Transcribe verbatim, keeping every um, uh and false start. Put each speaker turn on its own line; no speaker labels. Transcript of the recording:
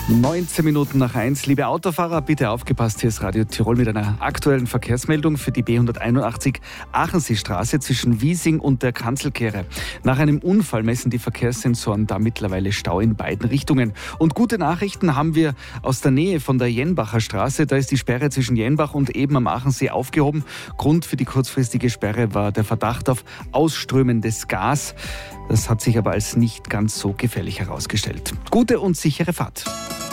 neunzehn Minuten nach eins. Liebe Autofahrer, bitte aufgepasst. Hier ist Radio Tirol mit einer aktuellen Verkehrsmeldung für die B hunderteinundachtzig Aachenseestraße zwischen Wiesing und der Kanzelkehre. Nach einem Unfall messen die Verkehrssensoren da mittlerweile Stau in beiden Richtungen. Und gute Nachrichten haben wir aus der Nähe von der Jenbacher Straße. Da ist die Sperre zwischen Jenbach und eben am Aachensee aufgehoben. Grund für die kurzfristige Sperre war der Verdacht auf ausströmendes Gas. Das hat sich aber als nicht ganz so gefährlich herausgestellt. Gute und sichere Fahrt.